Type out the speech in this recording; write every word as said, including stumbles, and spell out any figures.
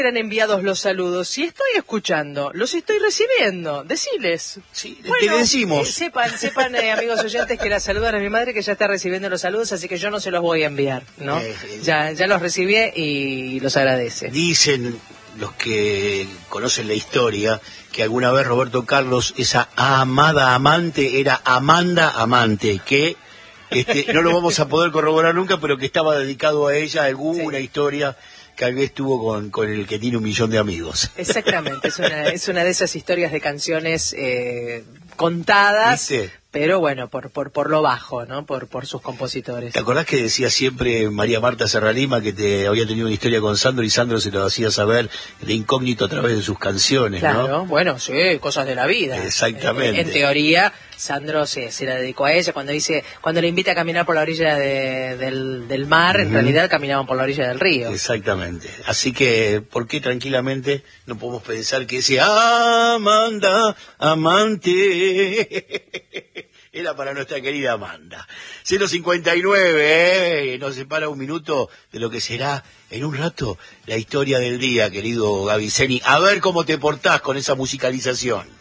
eran enviados los saludos. Si estoy escuchando, los estoy recibiendo. Deciles. Sí, bueno, te decimos. Eh, sepan, sepan eh, amigos oyentes, que la saludan a mi madre, que ya está recibiendo los saludos, así que yo no se los voy a enviar, ¿no? Eh, eh, ya, ya los recibí y los agradece. Dicen los que conocen la historia que alguna vez Roberto Carlos, esa amada amante, era Amanda Amante, que este, no lo vamos a poder corroborar nunca, pero que estaba dedicado a ella alguna sí. historia que tal vez tuvo con, con el que tiene un millón de amigos. Exactamente, es una, es una de esas historias de canciones eh, contadas, ¿viste? Pero bueno, por por por lo bajo, ¿no? Por por sus compositores. ¿Te acordás que decía siempre María Marta Serralima que te había tenido una historia con Sandro y Sandro se lo hacía saber de incógnito a través de sus canciones, claro, ¿no? Bueno, sí, cosas de la vida. Exactamente. En, en teoría, Sandro se, se la dedicó a ella cuando dice, cuando le invita a caminar por la orilla de, del, del mar, uh-huh. En realidad caminaban por la orilla del río. Exactamente. Así que, ¿por qué tranquilamente no podemos pensar que ese Amanda, amante era para nuestra querida Amanda? cero cincuenta y nueve, ¿eh? Nos separa un minuto de lo que será en un rato la historia del día, querido Gaviceni. A ver cómo te portás con esa musicalización.